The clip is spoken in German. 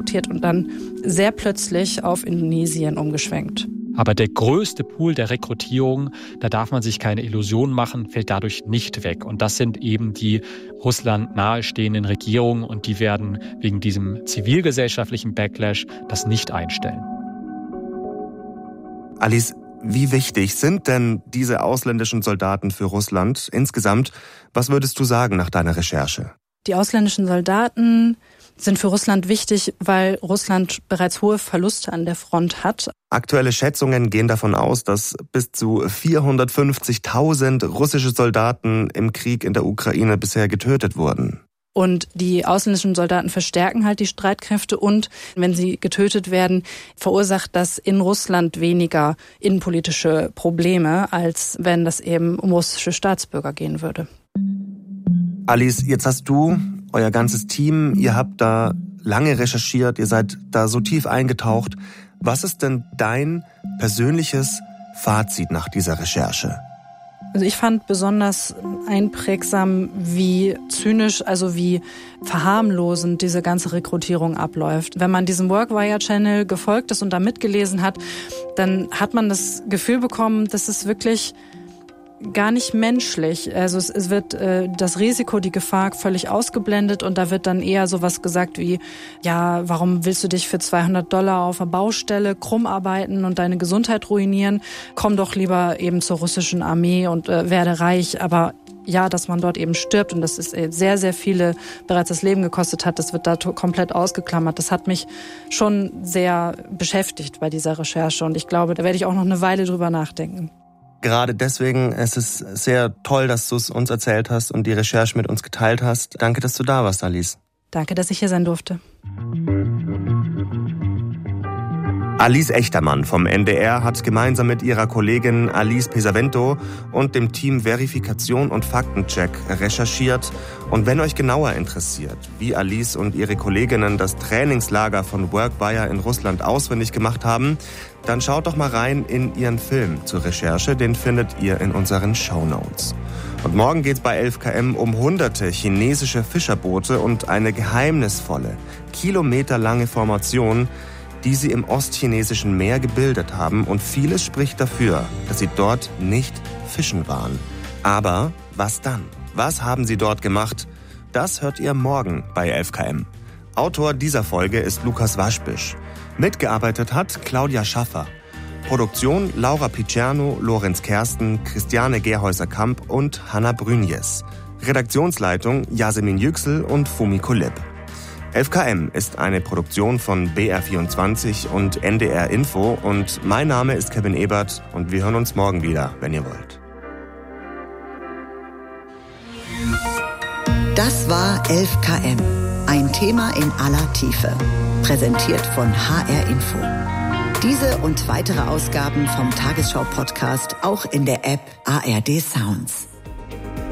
rekrutiert und dann sehr plötzlich auf Indonesien umgeschwenkt. Aber der größte Pool der Rekrutierung, da darf man sich keine Illusionen machen, fällt dadurch nicht weg. Und das sind eben die Russland nahestehenden Regierungen und die werden wegen diesem zivilgesellschaftlichen Backlash das nicht einstellen. Alice, wie wichtig sind denn diese ausländischen Soldaten für Russland insgesamt? Was würdest du sagen nach deiner Recherche? Die ausländischen Soldaten sind für Russland wichtig, weil Russland bereits hohe Verluste an der Front hat. Aktuelle Schätzungen gehen davon aus, dass bis zu 450.000 russische Soldaten im Krieg in der Ukraine bisher getötet wurden. Und die ausländischen Soldaten verstärken halt die Streitkräfte und wenn sie getötet werden, verursacht das in Russland weniger innenpolitische Probleme, als wenn das eben um russische Staatsbürger gehen würde. Alice, jetzt hast du, euer ganzes Team, ihr habt da lange recherchiert, ihr seid da so tief eingetaucht. Was ist denn dein persönliches Fazit nach dieser Recherche? Also ich fand besonders einprägsam, wie zynisch, also wie verharmlosend diese ganze Rekrutierung abläuft. Wenn man diesem Workwire-Channel gefolgt ist und da mitgelesen hat, dann hat man das Gefühl bekommen, dass es wirklich gar nicht menschlich. Also es wird das Risiko, die Gefahr völlig ausgeblendet und da wird dann eher sowas gesagt wie, ja, warum willst du dich für $200 auf einer Baustelle krumm arbeiten und deine Gesundheit ruinieren? Komm doch lieber eben zur russischen Armee und werde reich. Aber ja, dass man dort eben stirbt und dass es sehr, sehr viele bereits das Leben gekostet hat, das wird da komplett ausgeklammert. Das hat mich schon sehr beschäftigt bei dieser Recherche und ich glaube, da werde ich auch noch eine Weile drüber nachdenken. Gerade deswegen ist es sehr toll, dass du es uns erzählt hast und die Recherche mit uns geteilt hast. Danke, dass du da warst, Alice. Danke, dass ich hier sein durfte. Alice Echtermann vom NDR hat gemeinsam mit ihrer Kollegin Alice Pesavento und dem Team Verifikation und Faktencheck recherchiert. Und wenn euch genauer interessiert, wie Alice und ihre Kolleginnen das Trainingslager von Workwire in Russland auswendig gemacht haben, dann schaut doch mal rein in ihren Film zur Recherche. Den findet ihr in unseren Shownotes. Und morgen geht's bei 11KM um hunderte chinesische Fischerboote und eine geheimnisvolle, kilometerlange Formation, die sie im ostchinesischen Meer gebildet haben. Und vieles spricht dafür, dass sie dort nicht fischen waren. Aber was dann? Was haben sie dort gemacht? Das hört ihr morgen bei 11KM. Autor dieser Folge ist Lukas Waschbisch. Mitgearbeitet hat Claudia Schaffer. Produktion Laura Picerno, Lorenz Kersten, Christiane Gerhäuser-Kamp und Hanna Brünjes. Redaktionsleitung Yasemin Yüksel und Fumi Kulib. 11KM ist eine Produktion von BR24 und NDR Info und mein Name ist Kevin Ebert und wir hören uns morgen wieder, wenn ihr wollt. Das war 11KM, ein Thema in aller Tiefe. Präsentiert von HR Info. Diese und weitere Ausgaben vom Tagesschau-Podcast auch in der App ARD Sounds.